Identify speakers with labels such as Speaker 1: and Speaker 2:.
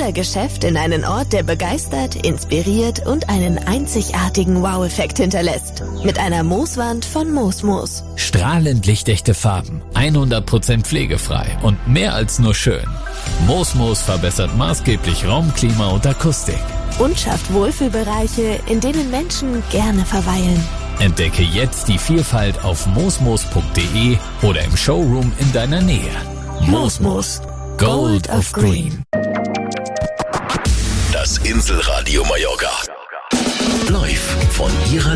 Speaker 1: Futtergeschäft in einen Ort, der begeistert, inspiriert und einen einzigartigen Wow-Effekt hinterlässt. Mit einer Mooswand von Moos.
Speaker 2: Strahlend lichtechte Farben, 100% pflegefrei und mehr als nur schön. Moos verbessert maßgeblich Raum, Klima und Akustik.
Speaker 1: Und schafft Wohlfühlbereiche, in denen Menschen gerne verweilen.
Speaker 2: Entdecke jetzt die Vielfalt auf moosmoos.de oder im Showroom in deiner Nähe. Moos. Gold of Green.
Speaker 3: Das Inselradio Mallorca. Live von Ihrer